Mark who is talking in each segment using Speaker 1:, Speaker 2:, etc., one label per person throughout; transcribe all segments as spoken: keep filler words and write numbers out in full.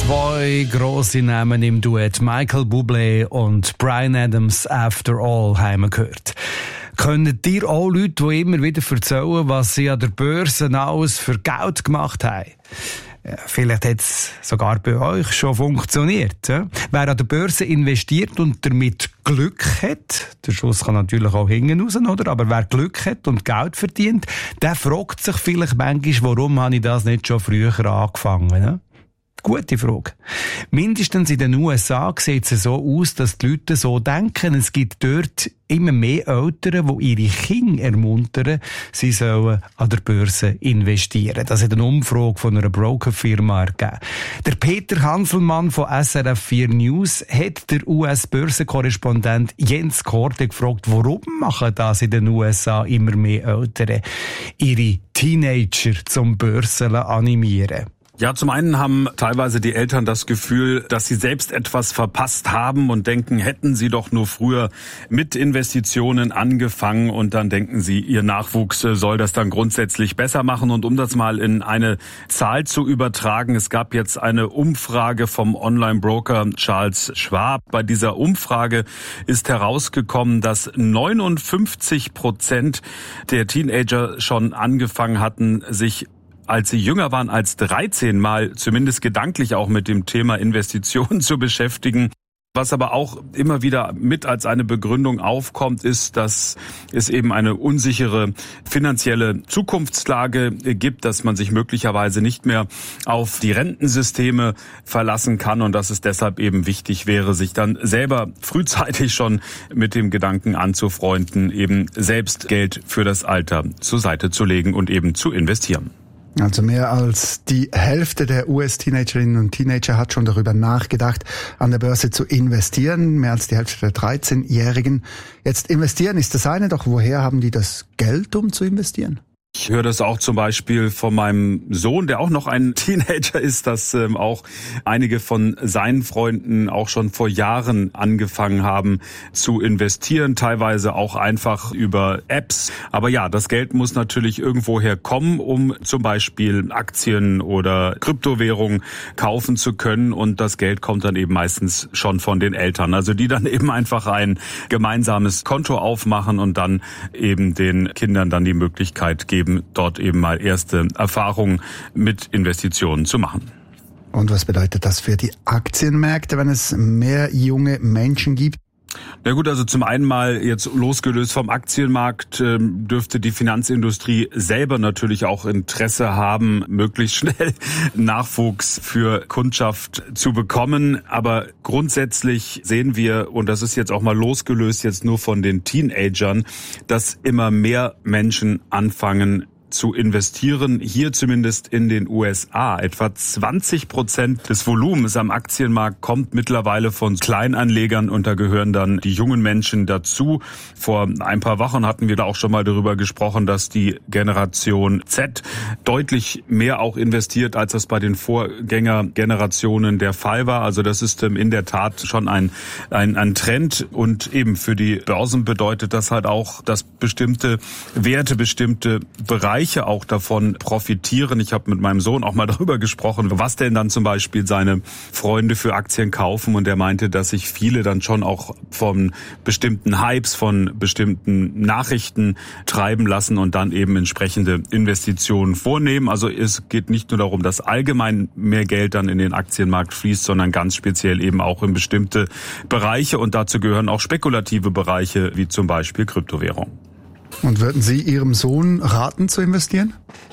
Speaker 1: Zwei grosse Namen im Duett, Michael Bublé und Bryan Adams, After All, haben wir gehört. Können dir auch Leute, die immer wieder erzählen, was sie an der Börse alles für Geld gemacht haben? Ja, vielleicht hat es sogar bei euch schon funktioniert. Ja? Wer an der Börse investiert und damit Glück hat, der Schuss kann natürlich auch hinten raus, oder? Aber wer Glück hat und Geld verdient, der fragt sich vielleicht manchmal, warum habe ich das nicht schon früher angefangen? Ja? Gute Frage. Mindestens in den U S A sieht es so aus, dass die Leute so denken. Es gibt dort immer mehr Eltern, die ihre Kinder ermuntern, sie sollen an der Börse investieren. Das hat eine Umfrage von einer Brokerfirma ergeben. Der Peter Hanselmann von S R F vier News hat der U S-Börsenkorrespondent Jens Korte gefragt, warum machen das in den U S A immer mehr Eltern, ihre Teenager zum Börsen animieren?
Speaker 2: Ja, zum einen haben teilweise die Eltern das Gefühl, dass sie selbst etwas verpasst haben und denken, hätten sie doch nur früher mit Investitionen angefangen, und dann denken sie, ihr Nachwuchs soll das dann grundsätzlich besser machen. Und um das mal in eine Zahl zu übertragen, es gab jetzt eine Umfrage vom Online-Broker Charles Schwab. Bei dieser Umfrage ist herausgekommen, dass neunundfünfzig Prozent der Teenager schon angefangen hatten, sich als sie jünger waren als dreizehn Mal zumindest gedanklich auch mit dem Thema Investitionen zu beschäftigen. Was aber auch immer wieder mit als eine Begründung aufkommt, ist, dass es eben eine unsichere finanzielle Zukunftslage gibt, dass man sich möglicherweise nicht mehr auf die Rentensysteme verlassen kann und dass es deshalb eben wichtig wäre, sich dann selber frühzeitig schon mit dem Gedanken anzufreunden, eben selbst Geld für das Alter zur Seite zu legen und eben zu investieren.
Speaker 3: Also mehr als die Hälfte der U S-Teenagerinnen und Teenager hat schon darüber nachgedacht, an der Börse zu investieren. Mehr als die Hälfte der dreizehnjährigen. Jetzt investieren ist das eine, doch woher haben die das Geld, um zu investieren?
Speaker 2: Ich höre das auch zum Beispiel von meinem Sohn, der auch noch ein Teenager ist, dass ähm, auch einige von seinen Freunden auch schon vor Jahren angefangen haben zu investieren, teilweise auch einfach über Apps. Aber ja, das Geld muss natürlich irgendwoher kommen, um zum Beispiel Aktien oder Kryptowährungen kaufen zu können. Und das Geld kommt dann eben meistens schon von den Eltern. Also die dann eben einfach ein gemeinsames Konto aufmachen und dann eben den Kindern dann die Möglichkeit geben, dort eben mal erste Erfahrungen mit Investitionen zu machen.
Speaker 3: Und was bedeutet das für die Aktienmärkte, wenn es mehr junge Menschen gibt?
Speaker 2: Na gut, also zum einen mal jetzt losgelöst vom Aktienmarkt ähm, dürfte die Finanzindustrie selber natürlich auch Interesse haben, möglichst schnell Nachwuchs für Kundschaft zu bekommen. Aber grundsätzlich sehen wir, und das ist jetzt auch mal losgelöst jetzt nur von den Teenagern, dass immer mehr Menschen anfangen zu investieren, hier zumindest in den U S A. Etwa zwanzig Prozent des Volumens am Aktienmarkt kommt mittlerweile von Kleinanlegern, und da gehören dann die jungen Menschen dazu. Vor ein paar Wochen hatten wir da auch schon mal darüber gesprochen, dass die Generation Z deutlich mehr auch investiert, als das bei den Vorgängergenerationen der Fall war. Also das ist in der Tat schon ein, ein, ein Trend, und eben für die Börsen bedeutet das halt auch, dass bestimmte Werte, bestimmte Bereiche auch davon profitieren. Ich habe mit meinem Sohn auch mal darüber gesprochen, was denn dann zum Beispiel seine Freunde für Aktien kaufen, und er meinte, dass sich viele dann schon auch von bestimmten Hypes, von bestimmten Nachrichten treiben lassen und dann eben entsprechende Investitionen vornehmen. Also es geht nicht nur darum, dass allgemein mehr Geld dann in den Aktienmarkt fließt, sondern ganz speziell eben auch in bestimmte Bereiche, und dazu gehören auch spekulative Bereiche wie zum Beispiel Kryptowährung.
Speaker 3: Und würden Sie Ihrem Sohn raten zu investieren?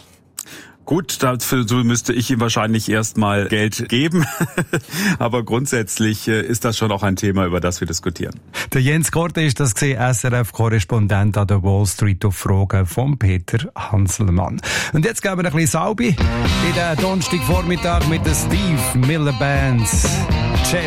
Speaker 2: Gut, dafür müsste ich ihm wahrscheinlich erstmal Geld geben. Aber grundsätzlich ist das schon auch ein Thema, über das wir diskutieren.
Speaker 1: Der Jens Korte ist das gesehen, S R F-Korrespondent an der Wall Street auf Fragen von Peter Hanselmann. Und jetzt geben wir ein bisschen Salbe in den Donnerstagvormittag mit der Steve Miller Band.